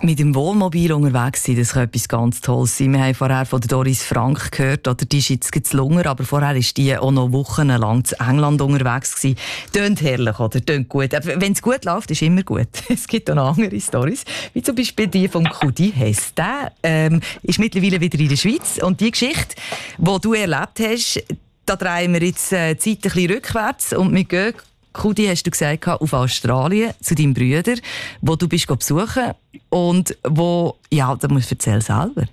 Mit dem Wohnmobil unterwegs sein, das kann etwas ganz Tolles sein. Wir haben vorher von Doris Frank gehört, oder die ist jetzt zu Lunger, aber vorher war die auch noch wochenlang zu England unterwegs gewesen. Tönt herrlich, oder? Tönt gut. Wenn es gut läuft, ist immer gut. Es gibt auch noch andere Storys, wie zum Beispiel die von Kudi Hess. Der ist mittlerweile wieder in der Schweiz und die Geschichte, die du erlebt hast, da drehen wir jetzt die Zeit ein bisschen rückwärts und wir gehen, Kudi, hast du gesagt, auf Australien zu deinem Bruder, wo du bist besuchen und wo, ja, da musst du erzählen selber.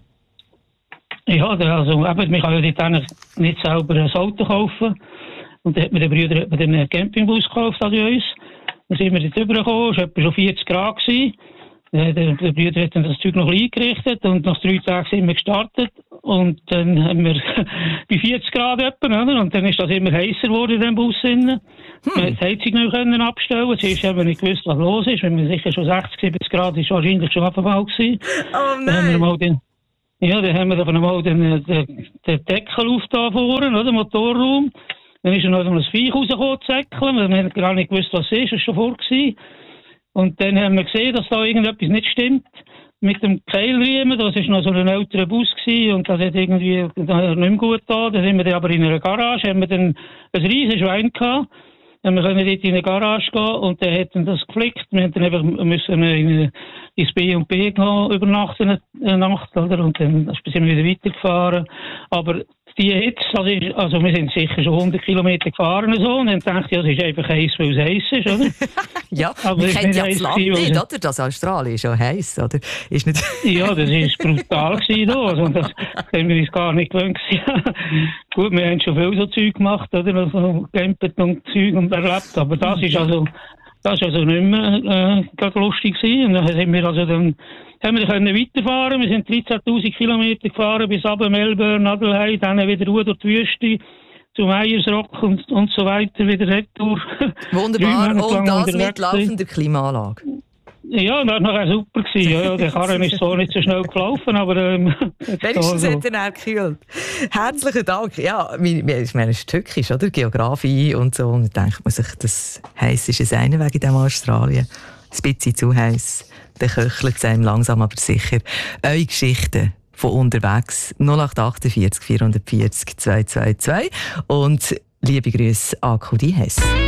Ja, also eben, man kann ja dort nicht selber ein Auto kaufen. Und dann hat mir der Bruder einen Campingbus gekauft an uns. Dann sind wir dort rübergekommen, es war etwa schon 40 Grad gewesen. Der Bruder hat dann das Zeug noch eingerichtet und nach 3 Tagen sind wir gestartet. Und dann haben wir bei 40 Grad etwa, oder? Und dann ist das immer heißer geworden in dem Bus. Man konnte die Heizung nicht abstellen. Zuerst haben wir nicht gewusst, was los ist. Wenn wir sicher schon 60, 70 Grad ist wahrscheinlich schon abgebaut gewesen. Oh nein! Dann haben wir dann einmal den Deckel aufgetan vorne, oder? Den Motorraum. Dann ist noch ein Viech rausgekommen, Säckeln. Wir haben gar nicht gewusst, was es ist. Das war schon vor gewesen. Und dann haben wir gesehen, dass da irgendetwas nicht stimmt. Mit dem Keilriemen, das war noch so ein älterer Bus gewesen, und das hat irgendwie nicht mehr gut getan. Dann sind wir aber in einer Garage, haben wir dann ein riesiges Schwein gehabt. Dann können wir dort in eine Garage gehen und der hat dann das geflickt. Wir haben dann einfach ins B&B übernachten, eine Nacht, oder? Und dann sind wir wieder weitergefahren. Aber die jetzt, also wir sind sicher schon 100 Kilometer gefahren so, und dann dachte ich, ja, es ist einfach heiß, weil es heiß ist, oder? Ja, aber wir kennen ja das Land nicht, oder? Das Australien ist schon heiß, oder? Ist nicht ja, das war brutal gewesen, also das haben wir uns gar nicht gewöhnt. Gut, wir haben schon viel so Zeug gemacht, oder? Also gecampt und Zeug und erlebt, aber das ist also nicht mehr lustig gewesen. Und dann haben wir können weiterfahren. Wir sind 13.000 Kilometer gefahren bis ab Melbourne, Adelheid, dann wieder durch die Wüste zum Eiersrock und so weiter, wieder retour. Wunderbar, und das mit laufender Klimaanlage. Ja, das war nachher super gewesen. Ja, der Karren ist so nicht so schnell gelaufen, aber wenigstens hat er gekühlt. Herzlichen Dank. Ja, ich meine, es ist tückisch, oder? Geografie und so. Und dann denkt man sich, das heiß ist es eine wegen dem Australien. Ein bisschen zu heiß. Dann köchelt es einem langsam aber sicher. Eure Geschichten von unterwegs 0848 440 222 und liebe Grüße an Kudi Hess.